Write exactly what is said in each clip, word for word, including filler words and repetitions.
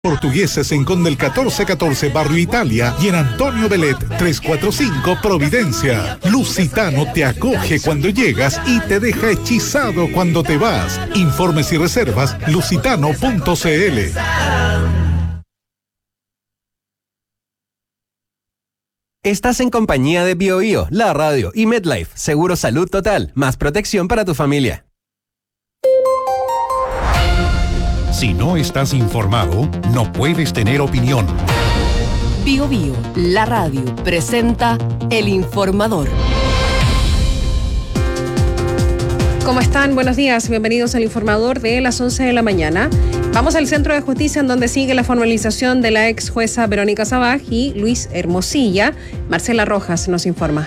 Portugueses en Conde el catorce catorce, Barrio Italia, y en Antonio Belet trescientos cuarenta y cinco, Providencia. Lusitano te acoge cuando llegas y te deja hechizado cuando te vas. Informes y reservas lusitano punto c l. Estás en compañía de BioBio, la radio y MedLife, seguro salud total, más protección para tu familia. Si no estás informado, no puedes tener opinión. BioBio, la radio, presenta El Informador. ¿Cómo están? Buenos días, bienvenidos al Informador de las once de la mañana. Vamos al Centro de Justicia, en donde sigue la formalización de la ex jueza Verónica Sabaj y Luis Hermosilla. Marcela Rojas nos informa.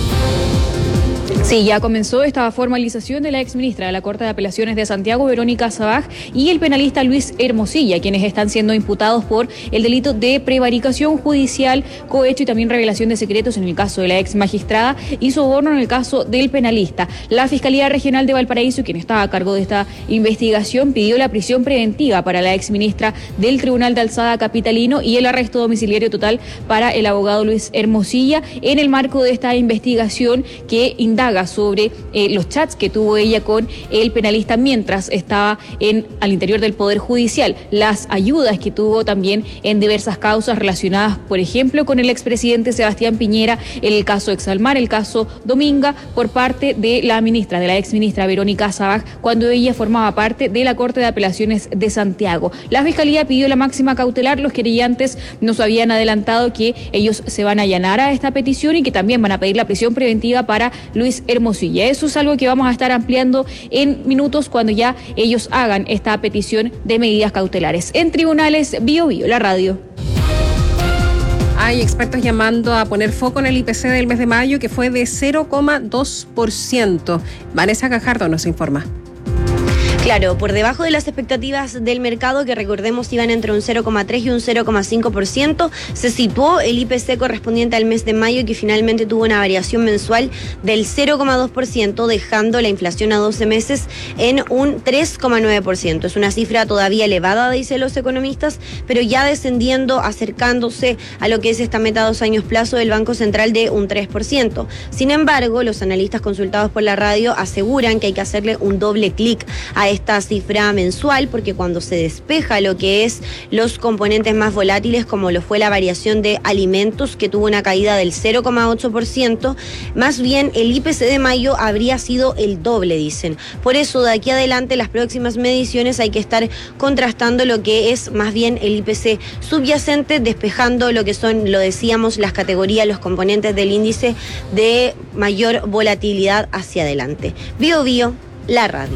Sí, ya comenzó esta formalización de la exministra de la Corte de Apelaciones de Santiago, Verónica Sabaj, y el penalista Luis Hermosilla, quienes están siendo imputados por el delito de prevaricación judicial, cohecho y también revelación de secretos en el caso de la ex magistrada y soborno en el caso del penalista. La Fiscalía Regional de Valparaíso, quien está a cargo de esta investigación, pidió la prisión preventiva para la exministra del Tribunal de Alzada capitalino y el arresto domiciliario total para el abogado Luis Hermosilla en el marco de esta investigación que indaga sobre eh, los chats que tuvo ella con el penalista mientras estaba en, al interior del Poder Judicial, las ayudas que tuvo también en diversas causas relacionadas, por ejemplo, con el expresidente Sebastián Piñera, el caso Exalmar, el caso Dominga, por parte de la ministra, de la exministra Verónica Sabaj, cuando ella formaba parte de la Corte de Apelaciones de Santiago. La Fiscalía pidió la máxima cautelar. Los querellantes nos habían adelantado que ellos se van a allanar a esta petición y que también van a pedir la prisión preventiva para Luis Hermosilla. Eso es algo que vamos a estar ampliando en minutos cuando ya ellos hagan esta petición de medidas cautelares. En tribunales, BioBio, la radio. Hay expertos llamando a poner foco en el I P C del mes de mayo, que fue de cero coma dos por ciento. Vanessa Gajardo nos informa. Claro, por debajo de las expectativas del mercado, que recordemos iban entre un cero coma tres y un cero coma cinco por ciento, se situó el I P C correspondiente al mes de mayo, que finalmente tuvo una variación mensual del cero coma dos por ciento, dejando la inflación a doce meses en un tres coma nueve por ciento. Es una cifra todavía elevada, dicen los economistas, pero ya descendiendo, acercándose a lo que es esta meta a dos años plazo del Banco Central de un tres por ciento. Sin embargo, los analistas consultados por la radio aseguran que hay que hacerle un doble clic a esta cifra mensual, porque cuando se despeja lo que es los componentes más volátiles, como lo fue la variación de alimentos, que tuvo una caída del cero coma ocho por ciento, más bien el I P C de mayo habría sido el doble, dicen. Por eso, de aquí adelante, las próximas mediciones hay que estar contrastando lo que es más bien el I P C subyacente, despejando lo que son, lo decíamos, las categorías, los componentes del índice de mayor volatilidad hacia adelante. BioBio, la radio.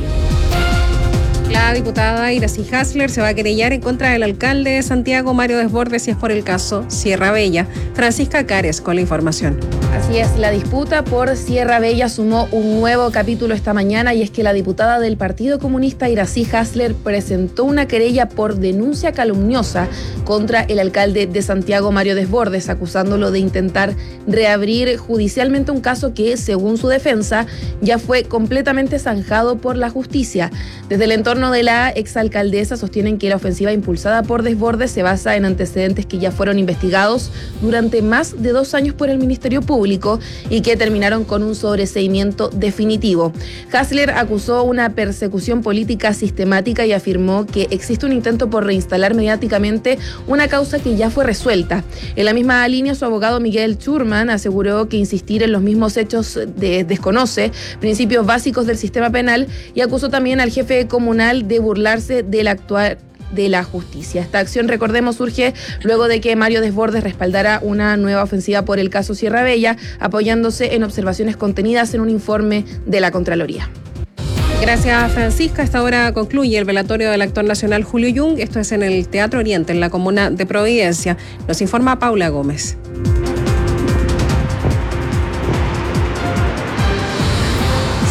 La diputada Iracy Hasler se va a querellar en contra del alcalde de Santiago, Mario Desbordes, si es por el caso Sierra Bella. Francisca Cares con la información. Así es, la disputa por Sierra Bella sumó un nuevo capítulo esta mañana, y es que la diputada del Partido Comunista Iracy Hasler presentó una querella por denuncia calumniosa contra el alcalde de Santiago, Mario Desbordes, acusándolo de intentar reabrir judicialmente un caso que, según su defensa, ya fue completamente zanjado por la justicia. Desde el entorno de la exalcaldesa sostienen que la ofensiva impulsada por Desbordes se basa en antecedentes que ya fueron investigados durante más de dos años por el Ministerio Público y que terminaron con un sobreseimiento definitivo. Hasler acusó una persecución política sistemática y afirmó que existe un intento por reinstalar mediáticamente una causa que ya fue resuelta. En la misma línea, su abogado Miguel Schurman aseguró que insistir en los mismos hechos de, desconoce principios básicos del sistema penal, y acusó también al jefe comunal de burlarse del actuar de la justicia. Esta acción, recordemos, surge luego de que Mario Desbordes respaldara una nueva ofensiva por el caso Sierra Bella, apoyándose en observaciones contenidas en un informe de la Contraloría. Gracias, Francisca. Hasta ahora concluye el velatorio del actor nacional Julio Jung. Esto es en el Teatro Oriente, en la comuna de Providencia. Nos informa Paula Gómez.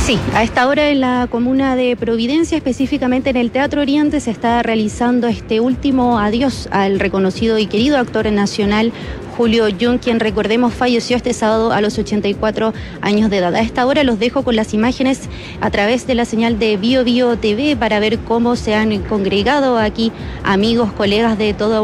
Sí, a esta hora en la comuna de Providencia, específicamente en el Teatro Oriente, se está realizando este último adiós al reconocido y querido actor nacional Julio Jung, quien, recordemos, falleció este sábado a los ochenta y cuatro años de edad. A esta hora los dejo con las imágenes a través de la señal de Bio Bio T V para ver cómo se han congregado aquí amigos, colegas de todo